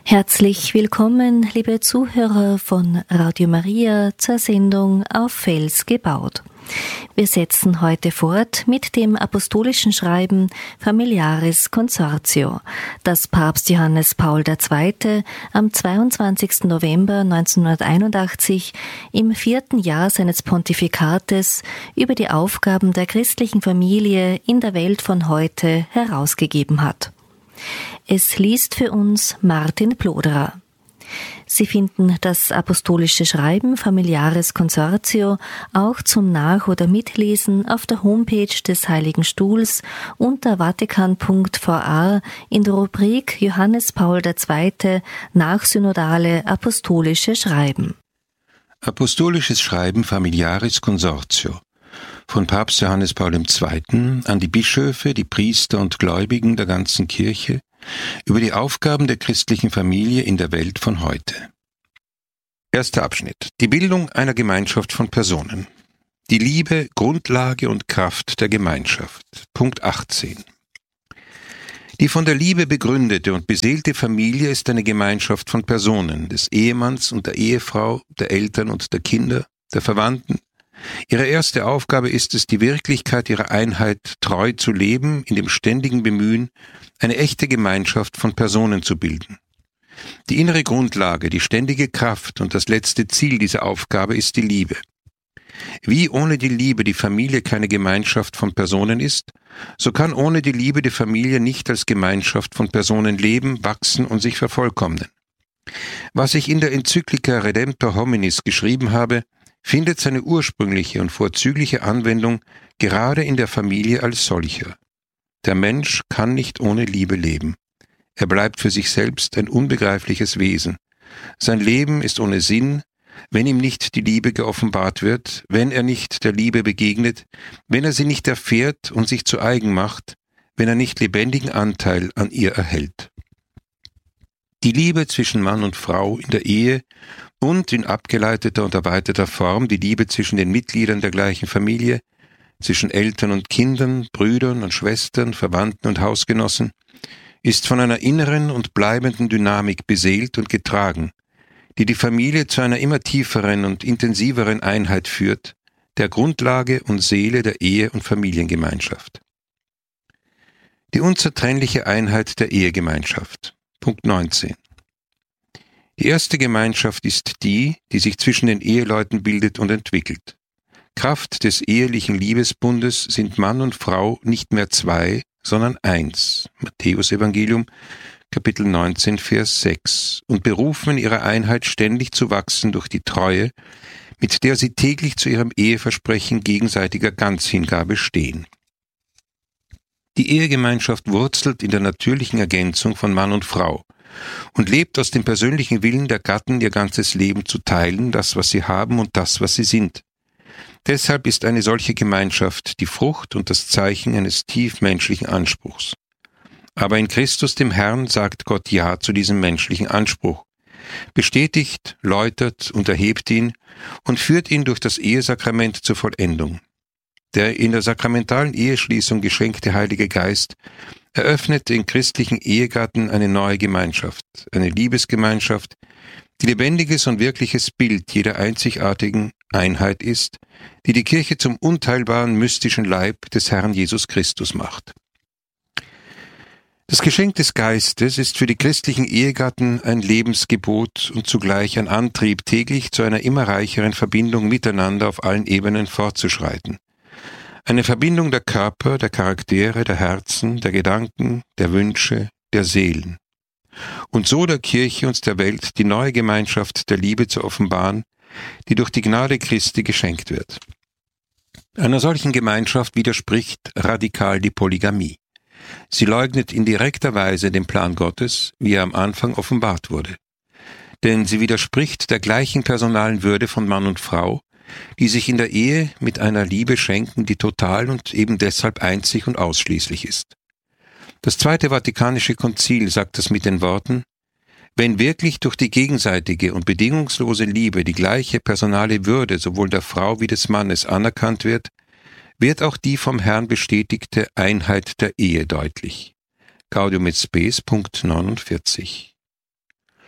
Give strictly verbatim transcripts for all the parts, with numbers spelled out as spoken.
Herzlich willkommen, liebe Zuhörer von Radio Maria, zur Sendung Auf Fels gebaut. Wir setzen heute fort mit dem apostolischen Schreiben Familiaris Consortio, das Papst Johannes Paul der Zweite am zweiundzwanzigsten November neunzehnhunderteinundachtzig im vierten Jahr seines Pontifikates über die Aufgaben der christlichen Familie in der Welt von heute herausgegeben hat. Es liest für uns Martin Ploderer. Sie finden das apostolische Schreiben Familiaris Consortio auch zum Nach- oder Mitlesen auf der Homepage des Heiligen Stuhls unter vatikan punkt v a in der Rubrik Johannes Paul der Zweite Nachsynodale apostolische Schreiben. Apostolisches Schreiben Familiaris Consortio von Papst Johannes Paul der Zweite an die Bischöfe, die Priester und Gläubigen der ganzen Kirche über die Aufgaben der christlichen Familie in der Welt von heute. Erster Abschnitt. Die Bildung einer Gemeinschaft von Personen. Die Liebe, Grundlage und Kraft der Gemeinschaft. Punkt achtzehn. Die von der Liebe begründete und beseelte Familie ist eine Gemeinschaft von Personen, des Ehemanns und der Ehefrau, der Eltern und der Kinder, der Verwandten. Ihre erste Aufgabe ist es, die Wirklichkeit ihrer Einheit treu zu leben, in dem ständigen Bemühen, eine echte Gemeinschaft von Personen zu bilden. Die innere Grundlage, die ständige Kraft und das letzte Ziel dieser Aufgabe ist die Liebe. Wie ohne die Liebe die Familie keine Gemeinschaft von Personen ist, so kann ohne die Liebe die Familie nicht als Gemeinschaft von Personen leben, wachsen und sich vervollkommnen. Was ich in der Enzyklika Redemptor Hominis geschrieben habe, findet seine ursprüngliche und vorzügliche Anwendung gerade in der Familie als solcher. Der Mensch kann nicht ohne Liebe leben. Er bleibt für sich selbst ein unbegreifliches Wesen. Sein Leben ist ohne Sinn, wenn ihm nicht die Liebe geoffenbart wird, wenn er nicht der Liebe begegnet, wenn er sie nicht erfährt und sich zu eigen macht, wenn er nicht lebendigen Anteil an ihr erhält. Die Liebe zwischen Mann und Frau in der Ehe und in abgeleiteter und erweiterter Form die Liebe zwischen den Mitgliedern der gleichen Familie, zwischen Eltern und Kindern, Brüdern und Schwestern, Verwandten und Hausgenossen, ist von einer inneren und bleibenden Dynamik beseelt und getragen, die die Familie zu einer immer tieferen und intensiveren Einheit führt, der Grundlage und Seele der Ehe- und Familiengemeinschaft. Die unzertrennliche Einheit der Ehegemeinschaft. Punkt neunzehn. Die erste Gemeinschaft ist die, die sich zwischen den Eheleuten bildet und entwickelt. Kraft des ehelichen Liebesbundes sind Mann und Frau nicht mehr zwei, sondern eins. Matthäus-Evangelium, Kapitel neunzehn, Vers sechs. Und berufen in ihrer Einheit ständig zu wachsen durch die Treue, mit der sie täglich zu ihrem Eheversprechen gegenseitiger Ganzhingabe stehen. Die Ehegemeinschaft wurzelt in der natürlichen Ergänzung von Mann und Frau und lebt aus dem persönlichen Willen der Gatten, ihr ganzes Leben zu teilen, das, was sie haben und das, was sie sind. Deshalb ist eine solche Gemeinschaft die Frucht und das Zeichen eines tief menschlichen Anspruchs. Aber in Christus dem Herrn sagt Gott Ja zu diesem menschlichen Anspruch, bestätigt, läutert und erhebt ihn und führt ihn durch das Ehesakrament zur Vollendung. Der in der sakramentalen Eheschließung geschenkte Heilige Geist eröffnet den christlichen Ehegatten eine neue Gemeinschaft, eine Liebesgemeinschaft, die lebendiges und wirkliches Bild jeder einzigartigen Einheit ist, die die Kirche zum unteilbaren mystischen Leib des Herrn Jesus Christus macht. Das Geschenk des Geistes ist für die christlichen Ehegatten ein Lebensgebot und zugleich ein Antrieb, täglich zu einer immer reicheren Verbindung miteinander auf allen Ebenen fortzuschreiten. Eine Verbindung der Körper, der Charaktere, der Herzen, der Gedanken, der Wünsche, der Seelen. Und so der Kirche und der Welt die neue Gemeinschaft der Liebe zu offenbaren, die durch die Gnade Christi geschenkt wird. Einer solchen Gemeinschaft widerspricht radikal die Polygamie. Sie leugnet in direkter Weise den Plan Gottes, wie er am Anfang offenbart wurde. Denn sie widerspricht der gleichen personalen Würde von Mann und Frau, die sich in der Ehe mit einer Liebe schenken, die total und eben deshalb einzig und ausschließlich ist. Das Zweite Vatikanische Konzil sagt das mit den Worten: Wenn wirklich durch die gegenseitige und bedingungslose Liebe die gleiche personale Würde sowohl der Frau wie des Mannes anerkannt wird, wird auch die vom Herrn bestätigte Einheit der Ehe deutlich. Gaudium et Spes, Punkt neunundvierzig.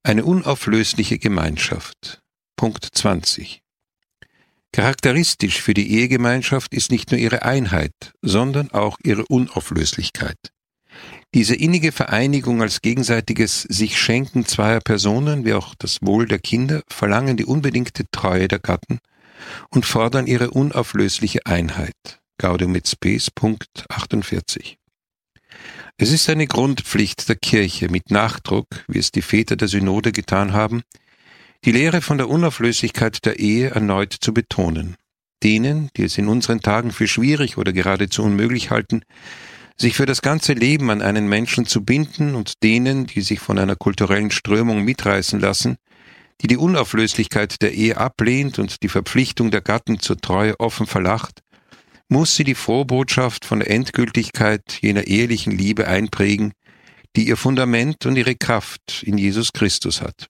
Eine unauflösliche Gemeinschaft. Punkt zwanzig. Charakteristisch für die Ehegemeinschaft ist nicht nur ihre Einheit, sondern auch ihre Unauflöslichkeit. Diese innige Vereinigung als gegenseitiges Sich-Schenken zweier Personen, wie auch das Wohl der Kinder, verlangen die unbedingte Treue der Gatten und fordern ihre unauflösliche Einheit. Gaudium et Spes, Punkt achtundvierzig. Es ist eine Grundpflicht der Kirche, mit Nachdruck, wie es die Väter der Synode getan haben, die Lehre von der Unauflöslichkeit der Ehe erneut zu betonen. Denen, die es in unseren Tagen für schwierig oder geradezu unmöglich halten, sich für das ganze Leben an einen Menschen zu binden, und denen, die sich von einer kulturellen Strömung mitreißen lassen, die die Unauflöslichkeit der Ehe ablehnt und die Verpflichtung der Gatten zur Treue offen verlacht, muss sie die frohe Botschaft von der Endgültigkeit jener ehelichen Liebe einprägen, die ihr Fundament und ihre Kraft in Jesus Christus hat.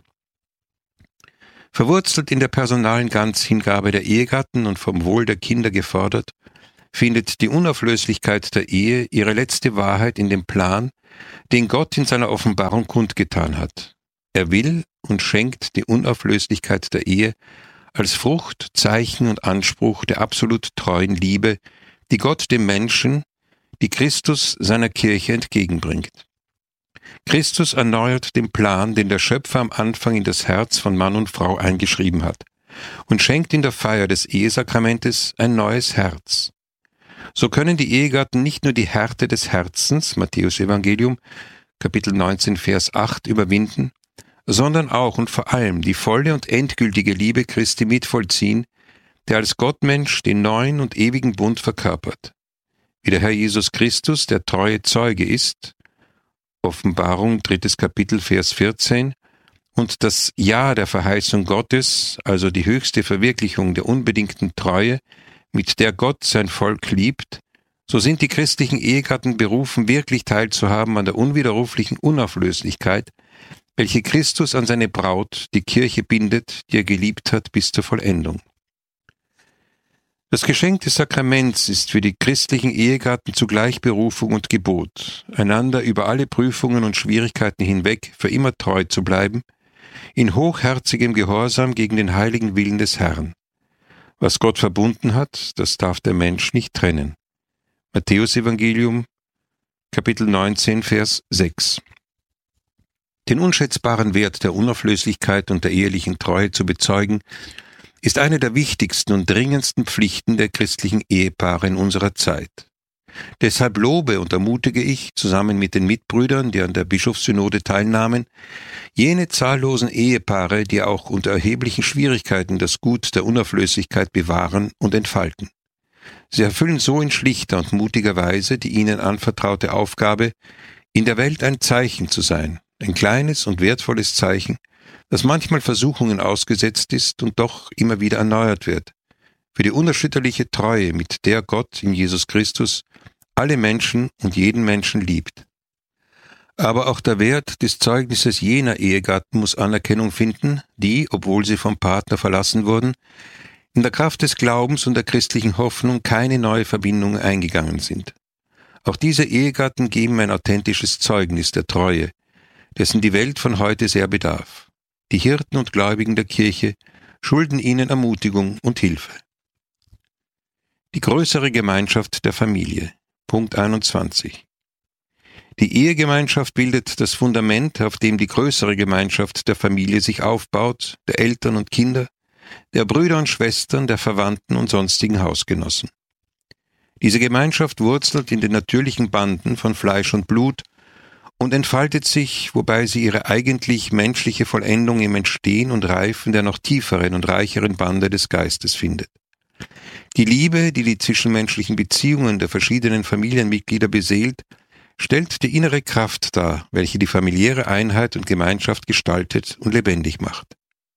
Verwurzelt in der personalen Ganzhingabe der Ehegatten und vom Wohl der Kinder gefordert, findet die Unauflöslichkeit der Ehe ihre letzte Wahrheit in dem Plan, den Gott in seiner Offenbarung kundgetan hat. Er will und schenkt die Unauflöslichkeit der Ehe als Frucht, Zeichen und Anspruch der absolut treuen Liebe, die Gott dem Menschen, die Christus seiner Kirche entgegenbringt. Christus erneuert den Plan, den der Schöpfer am Anfang in das Herz von Mann und Frau eingeschrieben hat, und schenkt in der Feier des Ehesakramentes ein neues Herz. So können die Ehegatten nicht nur die Härte des Herzens, Matthäus Evangelium, Kapitel neunzehn, Vers acht, überwinden, sondern auch und vor allem die volle und endgültige Liebe Christi mitvollziehen, der als Gottmensch den neuen und ewigen Bund verkörpert. Wie der Herr Jesus Christus der treue Zeuge ist, Offenbarung, drittes Kapitel, Vers vierzehn, und das Ja der Verheißung Gottes, also die höchste Verwirklichung der unbedingten Treue, mit der Gott sein Volk liebt, so sind die christlichen Ehegatten berufen, wirklich teilzuhaben an der unwiderruflichen Unauflöslichkeit, welche Christus an seine Braut, die Kirche, bindet, die er geliebt hat bis zur Vollendung. Das Geschenk des Sakraments ist für die christlichen Ehegatten zugleich Berufung und Gebot, einander über alle Prüfungen und Schwierigkeiten hinweg für immer treu zu bleiben, in hochherzigem Gehorsam gegen den heiligen Willen des Herrn. Was Gott verbunden hat, das darf der Mensch nicht trennen. Matthäus Evangelium, Kapitel neunzehn, Vers sechs. Den unschätzbaren Wert der Unauflöslichkeit und der ehelichen Treue zu bezeugen, ist eine der wichtigsten und dringendsten Pflichten der christlichen Ehepaare in unserer Zeit. Deshalb lobe und ermutige ich, zusammen mit den Mitbrüdern, die an der Bischofssynode teilnahmen, jene zahllosen Ehepaare, die auch unter erheblichen Schwierigkeiten das Gut der Unauflöslichkeit bewahren und entfalten. Sie erfüllen so in schlichter und mutiger Weise die ihnen anvertraute Aufgabe, in der Welt ein Zeichen zu sein, ein kleines und wertvolles Zeichen, das manchmal Versuchungen ausgesetzt ist und doch immer wieder erneuert wird, für die unerschütterliche Treue, mit der Gott in Jesus Christus alle Menschen und jeden Menschen liebt. Aber auch der Wert des Zeugnisses jener Ehegatten muss Anerkennung finden, die, obwohl sie vom Partner verlassen wurden, in der Kraft des Glaubens und der christlichen Hoffnung keine neue Verbindung eingegangen sind. Auch diese Ehegatten geben ein authentisches Zeugnis der Treue, dessen die Welt von heute sehr bedarf. Die Hirten und Gläubigen der Kirche schulden ihnen Ermutigung und Hilfe. Die größere Gemeinschaft der Familie. Punkt einundzwanzig. Die Ehegemeinschaft bildet das Fundament, auf dem die größere Gemeinschaft der Familie sich aufbaut, der Eltern und Kinder, der Brüder und Schwestern, der Verwandten und sonstigen Hausgenossen. Diese Gemeinschaft wurzelt in den natürlichen Banden von Fleisch und Blut und entfaltet sich, wobei sie ihre eigentlich menschliche Vollendung im Entstehen und Reifen der noch tieferen und reicheren Bande des Geistes findet. Die Liebe, die die zwischenmenschlichen Beziehungen der verschiedenen Familienmitglieder beseelt, stellt die innere Kraft dar, welche die familiäre Einheit und Gemeinschaft gestaltet und lebendig macht.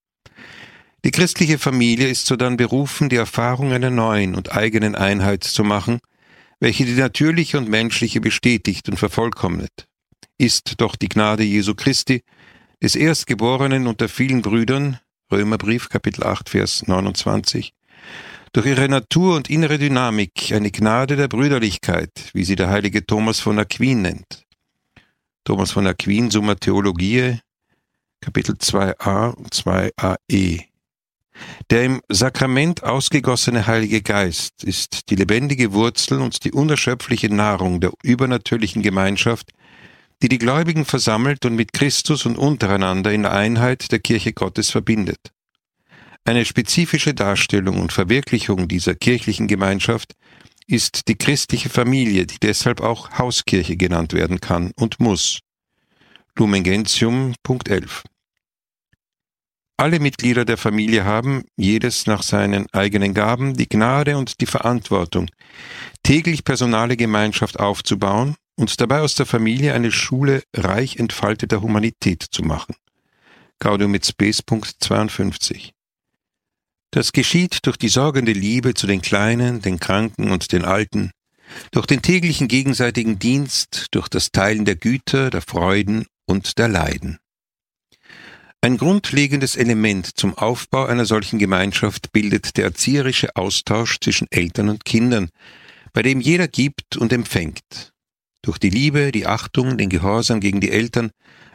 Die christliche Familie ist sodann berufen, die Erfahrung einer neuen und eigenen Einheit zu machen, welche die natürliche und menschliche bestätigt und vervollkommnet. Ist doch die Gnade Jesu Christi, des Erstgeborenen unter vielen Brüdern, Römerbrief, Kapitel acht, Vers neunundzwanzig, durch ihre Natur und innere Dynamik eine Gnade der Brüderlichkeit, wie sie der heilige Thomas von Aquin nennt. Thomas von Aquin, Summa Theologiae, Kapitel zwei a und zwei a e. Der im Sakrament ausgegossene Heilige Geist ist die lebendige Wurzel und die unerschöpfliche Nahrung der übernatürlichen Gemeinschaft, die die Gläubigen versammelt und mit Christus und untereinander in der Einheit der Kirche Gottes verbindet. Eine spezifische Darstellung und Verwirklichung dieser kirchlichen Gemeinschaft ist die christliche Familie, die deshalb auch Hauskirche genannt werden kann und muss. Lumen Gentium, Punkt elf. Alle Mitglieder der Familie haben, jedes nach seinen eigenen Gaben, die Gnade und die Verantwortung, täglich personale Gemeinschaft aufzubauen und dabei aus der Familie eine Schule reich entfalteter Humanität zu machen. Gaudium et Spes, Punkt zweiundfünfzig. Das geschieht durch die sorgende Liebe zu den Kleinen, den Kranken und den Alten, durch den täglichen gegenseitigen Dienst, durch das Teilen der Güter, der Freuden und der Leiden. Ein grundlegendes Element zum Aufbau einer solchen Gemeinschaft bildet der erzieherische Austausch zwischen Eltern und Kindern, bei dem jeder gibt und empfängt. Durch die Liebe, die Achtung, den Gehorsam gegen die Eltern